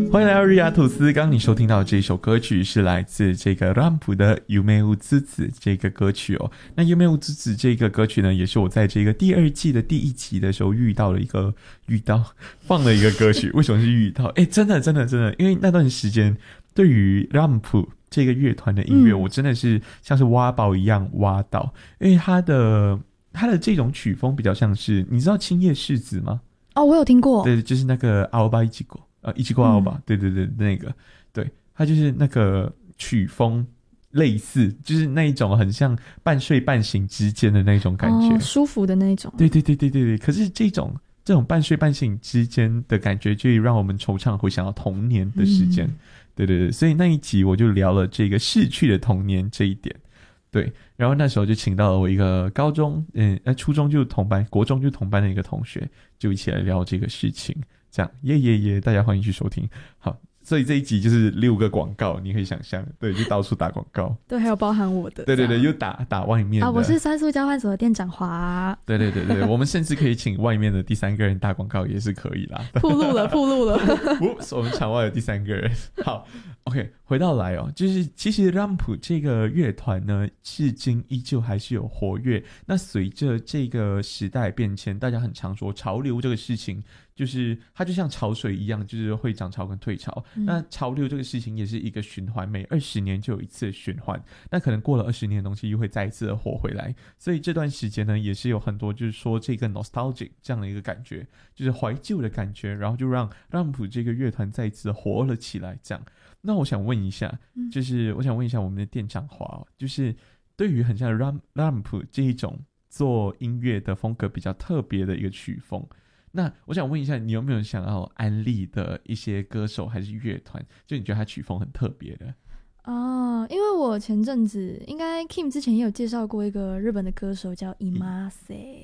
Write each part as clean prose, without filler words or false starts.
欢迎来到日亚吐司。刚刚你收听到的这首歌曲是来自这个 RAMP 的《夢うつつ》这个歌曲哦。那《夢うつつ》这个歌曲呢，也是我在这个第二季的第一集的时候放了一个歌曲。为什么是遇到？真的，因为那段时间对于 RAMP 这个乐团的音乐，我真的是像是挖宝一样挖到，因为它的这种曲风比较像是，你知道青叶世子吗？ 哦，我有听过。 对，就是那个青葉一子一起过奥吧，对，那个，对，它就是那个曲风类似，就是那一种很像半睡半醒之间的那种感觉， 舒服的那种。 对。可是这种半睡半醒之间的感觉，就让我们惆怅回想到童年的时间，对，所以那一集我就聊了这个逝去的童年这一点。对，然后那时候就请到了我一个高中初中就同班，国中就同班的一个同学，就一起来聊这个事情。这样耶，大家欢迎去收听。好，所以这一集就是6个广告，你可以想象，对，就到处打广告。 对，还有包含我的。 对，又打外面的。 我是酸素交换所的店长华。 对，我们甚至可以请外面的第3个人打广告也是可以啦。 暴露了。 我们场外的第3个人。好 ，OK， 回到来哦，就是其实 RAMP 这个乐团呢，至今依旧还是有活跃。那随着这个时代变迁，大家很常说潮流这个事情，就是它就像潮水一样，就是会涨潮跟退潮。那潮流这个事情也是一个循环，每20年就有一次的循环。那可能过了20年的东西又会再一次的活回来。所以这段时间呢，也是有很多就是说这个 nostalgic 这样的一个感觉，就是怀旧的感觉，然后就让 RAMP 这个乐团再一次活了起来。这样，那我想问一下，就是我想问一下我们的店长华，就是对于很像 RAMP 这一种做音乐的风格比较特别的一个曲风，那我想问一下，你有没有想要安利的一些歌手还是乐团，就你觉得他曲风很特别的？ 因为我前阵子应该 Kim 之前也有介绍过一个日本的歌手叫 Imase。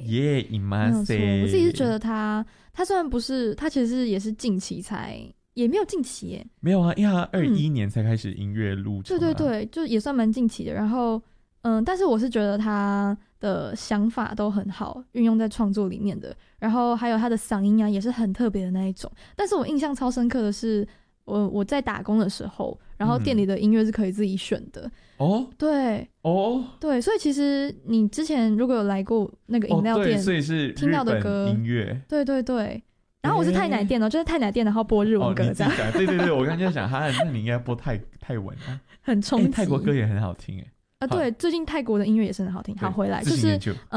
Imase， 我自己是觉得他虽然不是，他其实也是近期才，也没有近期耶， 没有啊，因为他21年才开始音乐路程。 对，就也算蛮近期的。然后但是我是觉得他的想法都很好，运用在创作里面的，然后还有他的嗓音啊也是很特别的那一种。但是我印象超深刻的是我在打工的时候，然后店里的音乐是可以自己选的。对，所以其实你之前如果有来过那个饮料店， 所以是听到的歌音乐， 对。然后我是太奶店就是太奶店，然后播日文歌这样。 对，我刚才想那你应该播泰文啊， 很冲击。 泰国歌也很好听对，最近泰国的音乐也是很好听。好，回来就是